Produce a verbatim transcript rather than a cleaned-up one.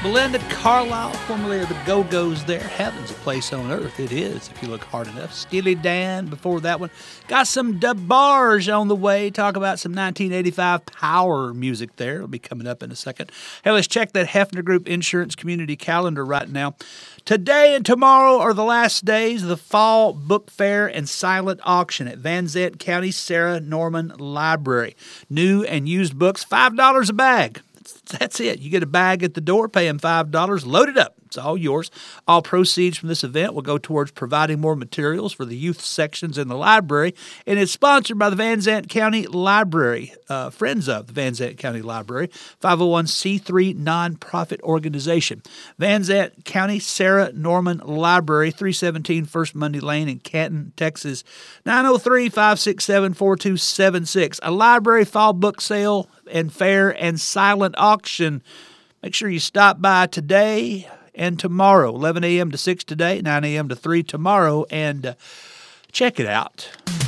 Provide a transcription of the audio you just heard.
Belinda Carlisle, formerly of the Go-Go's there. Heaven's a place on earth. It is, if you look hard enough. Steely Dan before that one. Got some DeBarge on the way. Talk about some nineteen eighty-five power music there. It'll be coming up in a second. Hey, let's check that Hefner Group Insurance Community Calendar right now. Today and tomorrow are the last days of the Fall Book Fair and Silent Auction at Van Zant County Sarah Norman Library. New and used books, five dollars a bag. That's it. You get a bag at the door, pay them five dollars, load it up. It's all yours. All proceeds from this event will go towards providing more materials for the youth sections in the library, and it's sponsored by the Van Zant County Library, uh, Friends of the Van Zant County Library, five oh one c three nonprofit organization. Van Zant County Sarah Norman Library, three seventeen First Monday Lane in Canton, Texas, nine oh three, five six seven, four two seven six. A library fall book sale and fair and silent auction. Make sure you stop by today and tomorrow, eleven a.m. to six today, nine a.m. to three tomorrow, and uh, check it out.